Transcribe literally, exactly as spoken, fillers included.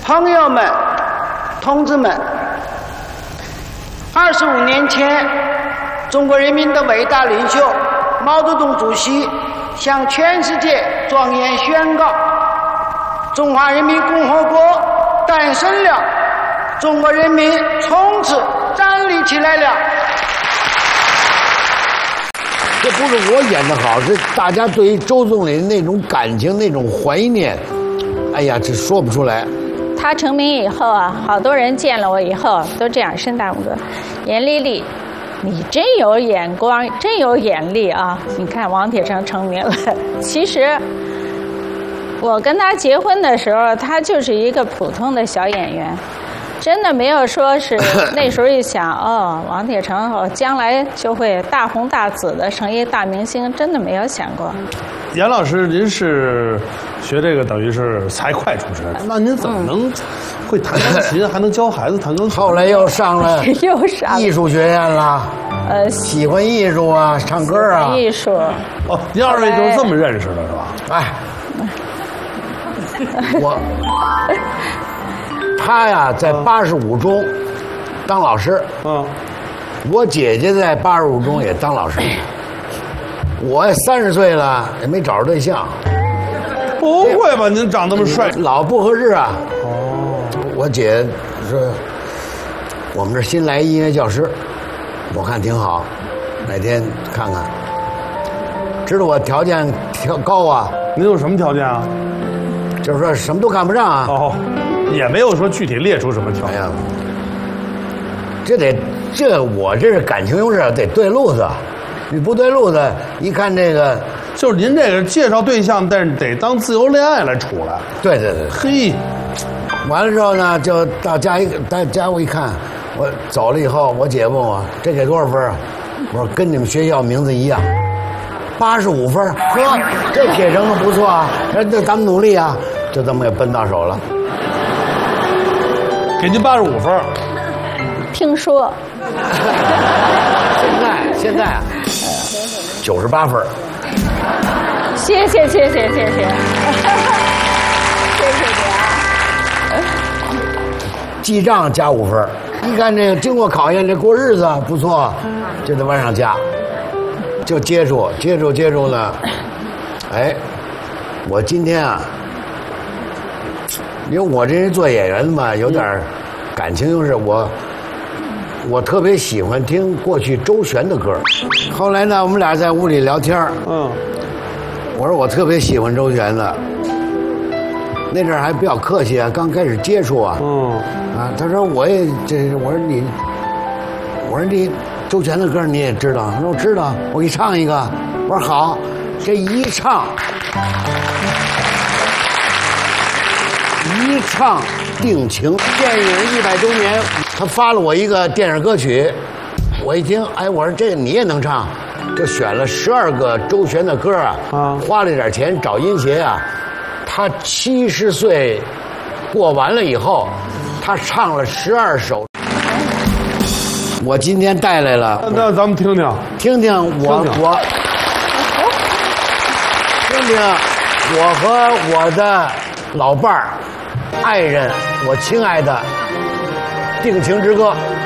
朋友们、同志们，二十五年前，中国人民的伟大领袖毛泽东主席向全世界庄严宣告：中华人民共和国诞生了，中国人民从此站立起来了。 这不是我演的好，是大家对于周总理那种感情、那种怀念。哎呀，这说不出来。 他成名以后啊，好多人见了我以后都这样伸大拇哥：“严丽丽，你真有眼光，真有眼力啊！你看王铁成成名了。”其实我跟他结婚的时候，他就是一个普通的小演员。真的没有说是那时候一想哦，王铁成哦将来就会大红大紫的成一大明星，真的没有想过。 严老师，您是学这个等于是财会出身，那您怎么能会弹钢琴，嗯、还能教孩子弹钢琴？ 后来又上了又上艺术学院了，呃，喜欢艺术啊，唱歌啊， 艺术。 哦，您二位就是这么认识的，是吧？ 哎，我。他呀，在八十五中当老师。嗯，我姐姐在八十五中也当老师。我三十岁了，也没找着对象。 不会吧？您长那么帅， 老不合适啊。哦，我姐说，我们这新来音乐教师，我看挺好，哪天看看。知道我条件挺高啊。 您有什么条件啊？ 就是说什么都看不上啊。哦。 也没有说具体列出什么条件。 这得，这我这是感情用事，得对路子。你不对路子，一看这个， 就是您这个介绍对象，但是得当自由恋爱来处来。 对对对， 嘿， 完了之后呢，就到家一到家我一看，我走了以后，我姐问我这给多少分啊？我说跟你们学校名字一样，八十五分。呵，这铁成不错啊，那咱们努力啊，就这么给奔到手了。 给您八十五分， 听说。 现在现在啊，九十八分。 谢谢谢谢谢谢，谢谢你啊。 记账加五分，一看这个经过考验，这过日子不错，就得往上加。就接触接触接触呢，哎，我今天啊。因为我这人做演员的嘛，有点感情用事，我我特别喜欢听过去周璇的歌。后来呢，我们俩在屋里聊天，嗯，我说我特别喜欢周璇的，那阵儿还比较客气啊，刚开始接触啊，嗯，啊，他说我也这，我说你，我说你周璇的歌你也知道，他说我知道，我给你唱一个，我说好，这一唱。一唱定情，电影一百周年，他发了我一个电影歌曲，我一听，哎，我说这个你也能唱，就选了十二个周璇的歌啊，啊，花了点钱找音协啊，他七十岁过完了以后，他唱了十二首。我今天带来了， 那咱们听听， 听听我听听我，听听我和我的老伴儿。爱人，我亲爱的定情之歌。